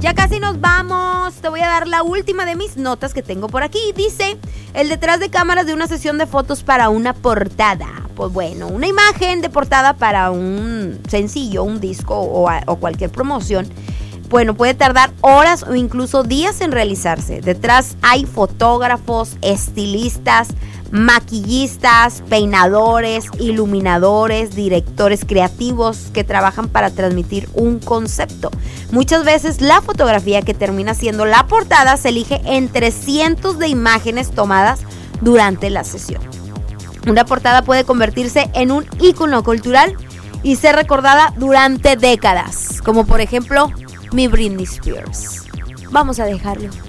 Ya casi nos vamos. Te voy a dar la última de mis notas que tengo por aquí. Dice, el detrás de cámaras de una sesión de fotos para una portada. Pues bueno, una imagen de portada para un sencillo, un disco o cualquier promoción. Bueno, puede tardar horas o incluso días en realizarse. Detrás hay fotógrafos, estilistas, maquillistas, peinadores, iluminadores, directores creativos que trabajan para transmitir un concepto. Muchas veces la fotografía que termina siendo la portada se elige entre cientos de imágenes tomadas durante la sesión. Una portada puede convertirse en un ícono cultural y ser recordada durante décadas, como por ejemplo mi Britney Spears. Vamos a dejarlo.